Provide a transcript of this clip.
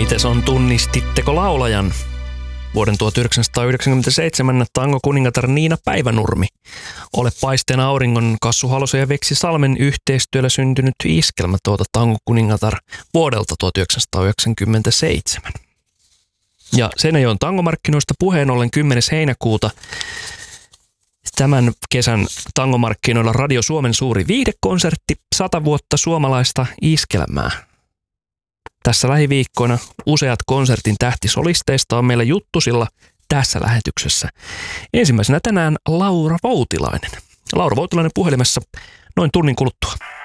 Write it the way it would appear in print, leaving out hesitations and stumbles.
Mites on, tunnistitteko laulajan? Vuoden 1997 tangokuningatar Niina Päivänurmi. Ole paisteen auringon, Kassu Halosen ja Veksi Salmen yhteistyöllä syntynyt iskelmä tangokuningatar vuodelta 1997. Ja Seinäjoen tangomarkkinoista puheen ollen 10. heinäkuuta tämän kesän tangomarkkinoilla Radio Suomen suuri viihdekonsertti, 100 vuotta suomalaista iskelmää. Tässä lähiviikkoina useat konsertin tähtisolisteista on meillä juttusilla tässä lähetyksessä. Ensimmäisenä tänään Laura Voutilainen. Laura Voutilainen puhelimessa noin tunnin kuluttua.